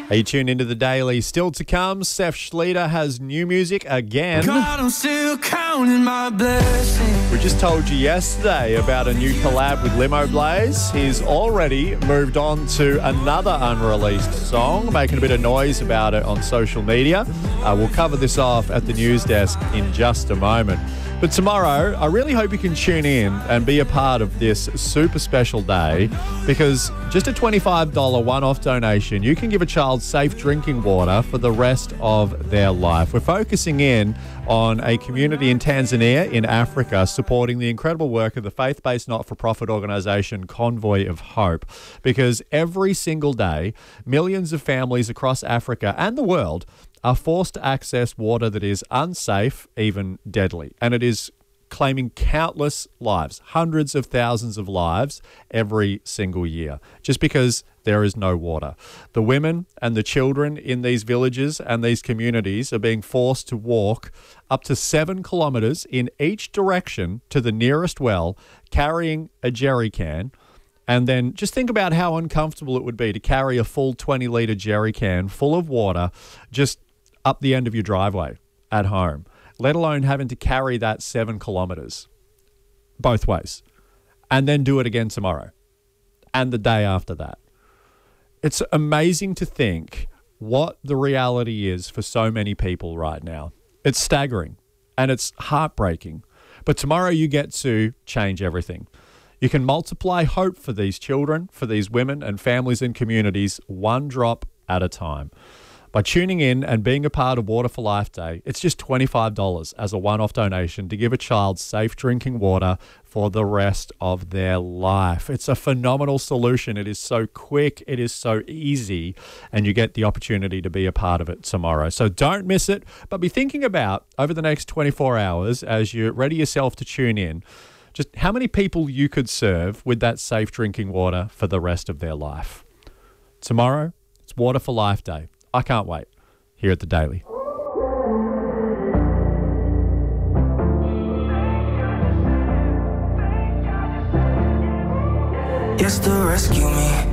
Are you tuned into the Daily? Still to come, Seth Schleter has new music again. God, I'm still counting my blessings. We just told you yesterday about a new collab with Limo Blaze. He's already moved on to another unreleased song, making a bit of noise about it on social media. We'll cover this off at the news desk in just a moment. But tomorrow, I really hope you can tune in and be a part of this super special day, because just a $25 one-off donation, you can give a child safe drinking water for the rest of their life. We're focusing in on a community in Tanzania in Africa supporting the incredible work of the faith-based not-for-profit organisation Convoy of Hope, because every single day, millions of families across Africa and the world are forced to access water that is unsafe, even deadly. And it is claiming countless lives, hundreds of thousands of lives every single year, just because there is no water. The women and the children in these villages and these communities are being forced to walk up to 7 kilometres in each direction to the nearest well, carrying a jerry can. And then just think about how uncomfortable it would be to carry a full 20-litre jerry can full of water just up the end of your driveway at home, let alone having to carry that 7 kilometres both ways, and then do it again tomorrow and the day after that. It's amazing to think what the reality is for so many people right now. It's staggering and it's heartbreaking. But tomorrow you get to change everything. You can multiply hope for these children, for these women and families and communities, one drop at a time. By tuning in and being a part of Water for Life Day, it's just $25 as a one-off donation to give a child safe drinking water for the rest of their life. It's a phenomenal solution. It is so quick, it is so easy, and you get the opportunity to be a part of it tomorrow. So don't miss it, but be thinking about over the next 24 hours as you ready yourself to tune in, just how many people you could serve with that safe drinking water for the rest of their life. Tomorrow, it's Water for Life Day. I can't wait. Here at the Daily. Yes, to rescue me.